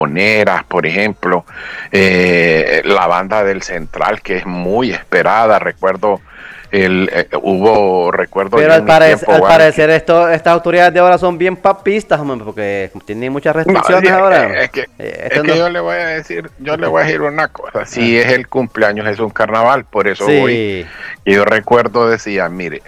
por ejemplo, la banda del Central, que es muy esperada, recuerdo. Recuerdo Pero yo en mi tiempo, al Warren, parecer estas autoridades de ahora son bien papistas, hombre, porque tienen muchas no, restricciones ahora. es Esto que no. yo le voy a decir una cosa, Ah, si es el cumpleaños es un carnaval, por eso voy. sí, Y yo recuerdo, decía, mire,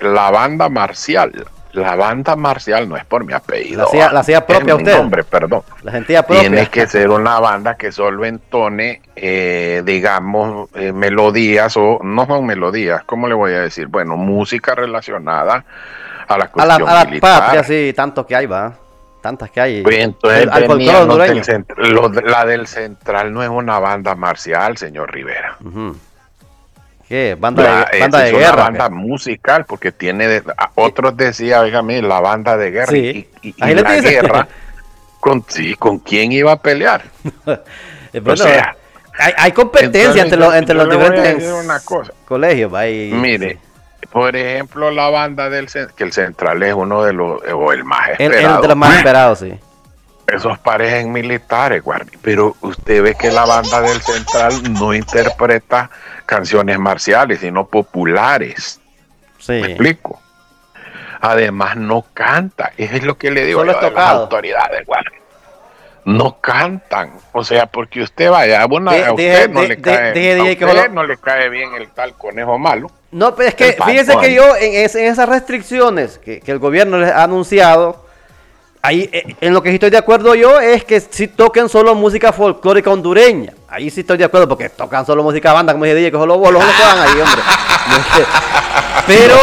la banda marcial no es por mi apellido, la hacía es propia mi usted, nombre, perdón. la sentía Tiene propia. que ser una banda que solo entone, digamos, melodías o no son melodías, ¿cómo le voy a decir? Bueno, música relacionada a la A cuestión la patria, militar. sí, tantos que hay, va. Tantas que hay. Pues entonces Al folclore venían los del hondureño. central, la del central no es una banda marcial, señor Rivera. Ujú. ¿Qué? Banda Esa de es una guerra, ¿qué? banda musical porque tiene, Y- otros decían, oígame, la banda de guerra sí, y ahí le la dice. guerra, sí, ¿con quién iba a pelear? O Bueno, sea, hay competencia entonces entre yo los le voy a decir una diferentes cosa. colegios, va, y sí. Mire, por ejemplo, la banda que el central es uno de los, o el más El de los esperado. más esperados, sí. Esos parecen militares, guardi. Pero usted ve que la banda del central no interpreta canciones marciales, sino populares. ¿Me Sí. explico? Además, no canta. Eso es lo que le digo Solo es yo de las tocado. autoridades, guardi. No cantan. O sea, porque usted vaya, a Dije, usted no le cae, dije, a DJ, que usted solo. no le cae bien el tal conejo malo. No, pero es El que fíjese que Falcón. yo en esas restricciones que el gobierno les ha anunciado, ahí en lo que sí estoy de acuerdo yo es que sí toquen solo música folclórica hondureña. Ahí sí estoy de acuerdo porque tocan solo música banda, como dije DJ, que solo bolos no juegan ahí, hombre. Pero,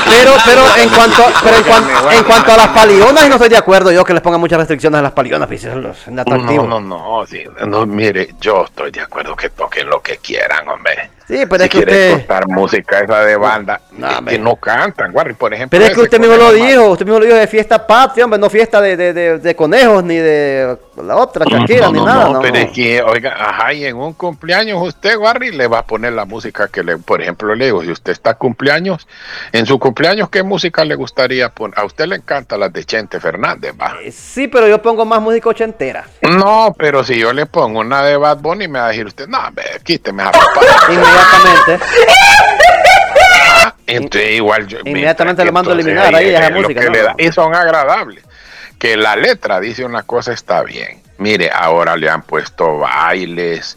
en cuanto a las palionas, no estoy de acuerdo yo que les pongan muchas restricciones a las palionas, pues eso es No, atractivo. no, sí, no, mire, yo estoy de acuerdo que toquen lo que quieran, hombre. Sí, pero Si es que quiere usted. escuchar música esa de No, banda, no, es que hombre. no cantan, Warren. Por ejemplo, Pero es que ese usted mismo conejo lo malo. dijo, usted mismo lo dijo de fiesta patria, hombre, no fiesta de conejos, ni de la otra Shakira, No, ni no, nada, no, no, pero no. es que, oiga, ajá, y en un cumpleaños usted, Warren, le va a poner la música que le, por ejemplo, le digo, si usted está cumpleaños, en su cumpleaños, ¿qué música le gustaría poner? A usted le encanta las de Chente Fernández, va. Sí, pero yo pongo más música ochentera. No, pero si yo le pongo una de Bad Bunny, me va a decir usted, no, hombre, quíteme esa ropa. Inmediatamente. Entonces, igual yo, Inmediatamente lo mando a entonces eliminar ahí, esa es lo música, que no, le da, no. y son agradables. Que la letra dice una cosa está bien. Mire, ahora le han puesto bailes.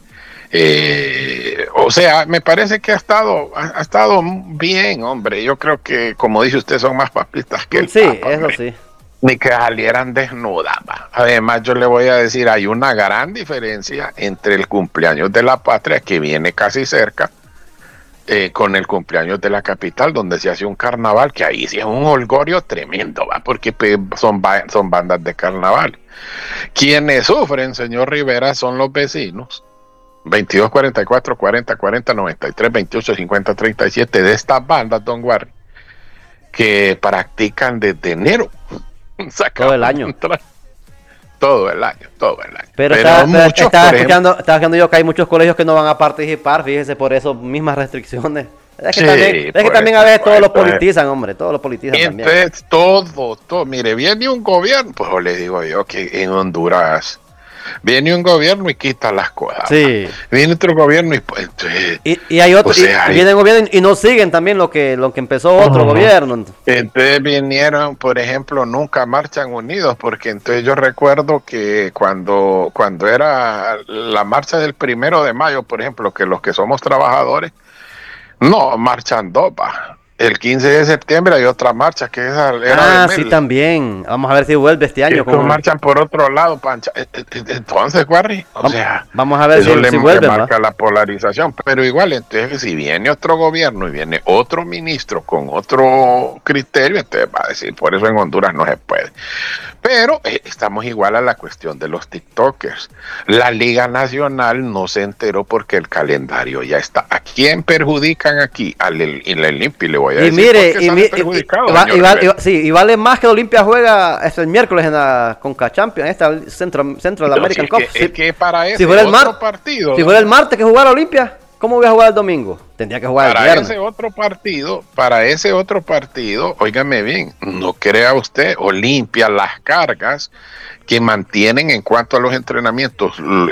O sea, me parece que ha estado bien, hombre. Yo creo que, como dice usted, son más papistas que el Sí, Papa, eso hombre. sí. Ni que salieran desnudas, va. Además, yo le voy a decir, hay una gran diferencia entre el cumpleaños de la patria, que viene casi cerca, con el cumpleaños de la capital, donde se hace un carnaval, que ahí sí es un holgorio tremendo, ¿va? Porque son bandas de carnaval. Quienes sufren, señor Rivera, son los vecinos. 22, 44, 40, 40, 93, 28, 50, 37 de estas bandas, don Warren, que practican desde enero. Todo el año. Todo el año, todo el año. Pero Muchos, por ejemplo, estaba escuchando yo que hay muchos colegios que no van a participar, fíjese, por eso mismas restricciones. Es que sí, también, es que por también a eso, veces todos lo entonces, politizan, hombre, todos lo politizan también. entonces todo, mire, viene un gobierno, pues le digo yo que en Honduras viene un gobierno y quita las cosas. Sí. Viene otro gobierno y pues entonces, Y hay otros, o sea, y vienen gobiernos y no siguen también lo que empezó otro gobierno. entonces vinieron, por ejemplo, nunca marchan unidos, porque entonces yo recuerdo que cuando era la marcha del 1 de mayo, por ejemplo, que los que somos trabajadores, no, marchan dos, va. El 15 de septiembre hay otra marcha que esa era de Sí, Mel. también. Vamos a ver si vuelve este año. Estos marchan por otro lado, Pancha. Entonces, Warry, o sea, Vamos a ver eso si le vuelve, ¿va? marca la polarización. Pero igual, entonces, si viene otro gobierno y viene otro ministro con otro criterio, entonces va a decir, por eso en Honduras no se puede. Pero estamos igual a la cuestión de los TikTokers. La Liga Nacional no se enteró porque el calendario ya está. ¿A quién perjudican aquí? Al INPI, le voy a Y decir. mire, Perjudicado, y vale más que Olimpia juega el miércoles en la Conca Champions, esta centro de la American Cup. Es que para ese si fuera el otro partido. Si fuera el martes que jugara Olimpia, ¿cómo voy a jugar el domingo? Tendría que jugar el viernes. Para ese otro partido, óigame bien, no crea usted, Olimpia, las cargas que mantienen en cuanto a los entrenamientos